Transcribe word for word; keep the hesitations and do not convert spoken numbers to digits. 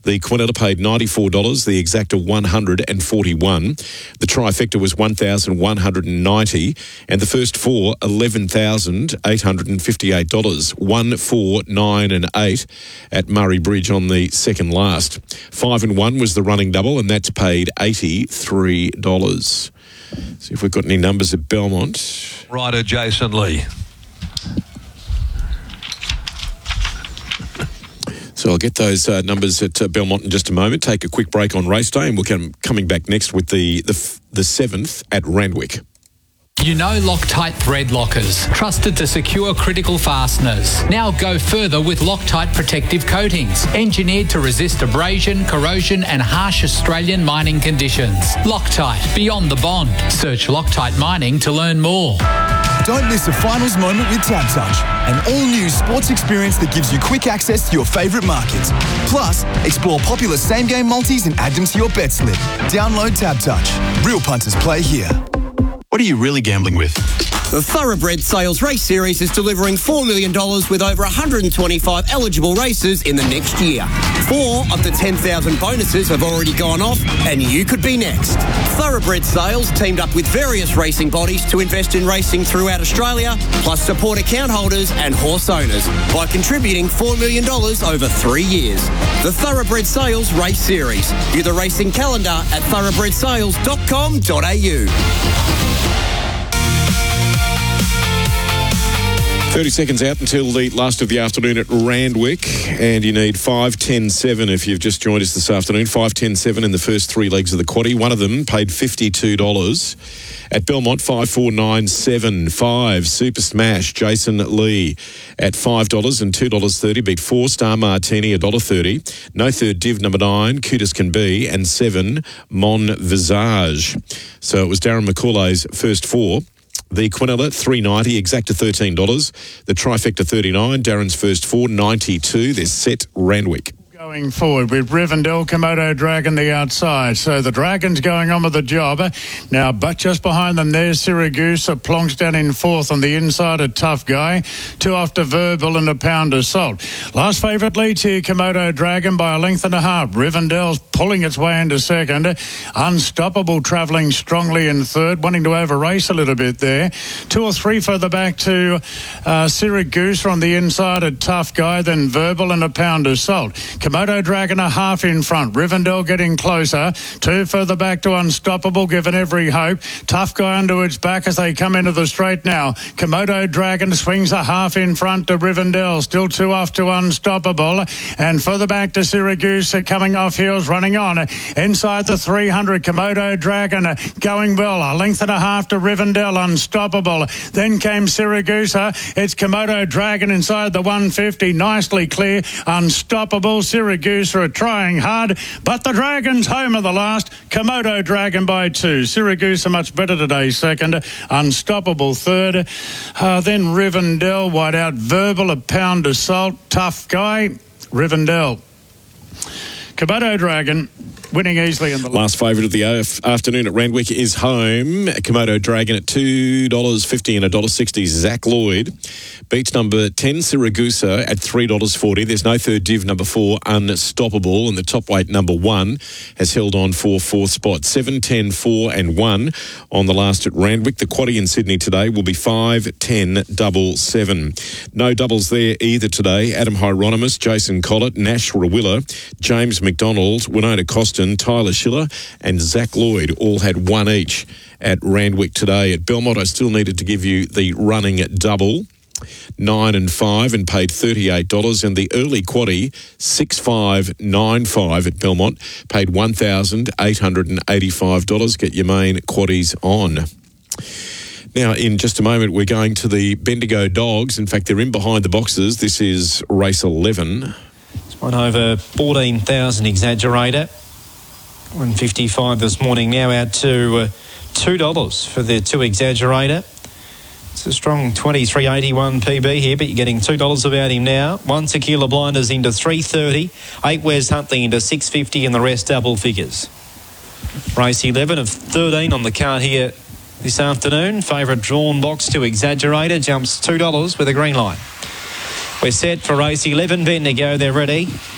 The Quinella paid ninety-four dollars, the Exacta one hundred forty-one dollars. The Trifecta was one thousand one hundred ninety dollars, and the first four, eleven thousand eight hundred fifty-eight dollars. one, four, nine and eight at Murray Bridge on the second last. Five and one was the running double, and that's paid eighty-three dollars. See if we've got any numbers at Belmont. Rider Jason Lee. So I'll get those uh, numbers at uh, Belmont in just a moment. Take a quick break on race day, and we'll come coming back next with the the, the seventh at Randwick. You know Loctite thread lockers, trusted to secure critical fasteners. Now go further with Loctite protective coatings, engineered to resist abrasion, corrosion and harsh Australian mining conditions. Loctite, beyond the bond. Search Loctite Mining to learn more. Don't miss a finals moment with Tab Touch, an all-new sports experience that gives you quick access to your favourite markets. Plus, explore popular same-game multis and add them to your bet slip. Download Tab Touch. Real punters play here. What are you really gambling with? The Thoroughbred Sales Race Series is delivering four million dollars with over one hundred twenty-five eligible races in the next year. Four of the ten thousand bonuses have already gone off, and you could be next. Thoroughbred Sales teamed up with various racing bodies to invest in racing throughout Australia, plus support account holders and horse owners by contributing four million dollars over three years. The Thoroughbred Sales Race Series. View the racing calendar at thoroughbred sales dot com dot a u. thirty seconds out until the last of the afternoon at Randwick, and you need five ten seven if you've just joined us this afternoon. five ten seven in the first three legs of the quaddie. One of them paid fifty-two dollars. At Belmont, five four nine seven five. Super Smash, Jason Lee at five dollars and two dollars thirty. Beat four, Star Martini, one dollar thirty. No Third Div, number nine, Cute as Can Be, and seven, Mon Visage. So it was Darren McCauley's first four. The Quinella, three ninety, Exacta thirteen dollars. The Trifecta, thirty-nine. Darren's first four, ninety-two. They're set Randwick. Going forward with Rivendell, Komodo Dragon the outside. So the Dragon's going on with the job. Now, but just behind them there's Syracuse. Plonks down in fourth on the inside, a Tough Guy. Two after Verbal and a Pound of Salt. Last favourite leads here, Komodo Dragon by a length and a half. Rivendell's pulling its way into second. Unstoppable travelling strongly in third, wanting to over-race a little bit there. Two or three further back to uh, Syracuse on the inside, a Tough Guy, then Verbal and a Pound of Salt. Komodo Dragon a half in front. Rivendell getting closer. Two further back to Unstoppable, given every hope. Tough Guy under its back as they come into the straight now. Komodo Dragon swings a half in front to Rivendell. Still two off to Unstoppable. And further back to Syracuse, coming off heels, running on. Inside the three hundred, Komodo Dragon going well. A length and a half to Rivendell, Unstoppable. Then came Syracuse. It's Komodo Dragon inside the one fifty. Nicely clear. Unstoppable. Syracuse are trying hard, but the Dragons home of the last. Komodo Dragon by two. Syracuse are much better today, second. Unstoppable third. Uh, then Rivendell, wide out. Verbal, a Pound of Salt. Tough Guy. Rivendell. Komodo Dragon winning easily in the last favourite of the afternoon at Randwick is home. Komodo Dragon at two dollars fifty and one dollar sixty. Zach Lloyd beats number ten, Syracuse, at three dollars forty. There's No Third Div, number four, Unstoppable, and the top weight, number one, has held on for fourth spot. seven, ten, four and one on the last at Randwick. The quaddie in Sydney today will be five, ten, double seven. No doubles there either today. Adam Hieronymus, Jason Collett, Nash Rawiller, James McDonald, Winona Costin, Tyler Schiller and Zach Lloyd all had one each at Randwick today. At Belmont, I still needed to give you the running double. Nine and five and paid thirty-eight dollars, and the early quaddie six five nine five at Belmont paid one thousand eight hundred eighty-five dollars. Get your main quaddies on. Now, in just a moment, we're going to the Bendigo Dogs. In fact, they're in behind the boxes. This is race eleven. It's one over fourteen thousand Exaggerator. one fifty-five this morning, now out to uh, two dollars for the two Exaggerator. It's a strong twenty-three eighty-one P B here, but you're getting two dollars about him now. One Tequila Blinders into three thirty. Eight Wes Huntley into six fifty, and the rest double figures. Race eleven of thirteen on the card here this afternoon. Favourite drawn box to Exaggerator jumps two dollars with a green line. We're set for race eleven. Bendigo, they're ready.